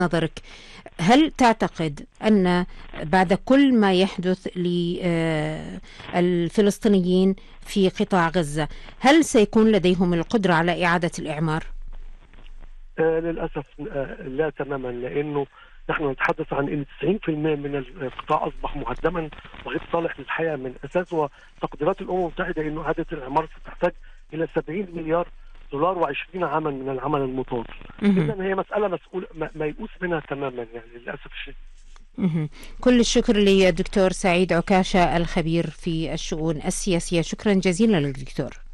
نظرك، هل تعتقد أن بعد كل ما يحدث للفلسطينيين في قطاع غزة هل سيكون لديهم القدرة على إعادة الإعمار؟ للأسف لا تماما، لأنه نحن نتحدث عن أن 90% من القطاع أصبح مهدما وغير صالح للحياة من أساس. وتقديرات الأمم المتحدة أنه إعادة الإعمار ستحتاج إلى 70 مليار دولار و20 عاما من العمل المتواصل. إذا هي مسألة مسؤول ميؤوس منها تماما، يعني للأسف الشديد. كل الشكر للدكتور سعيد عكاشة الخبير في الشؤون السياسية. شكرا جزيلا للدكتور.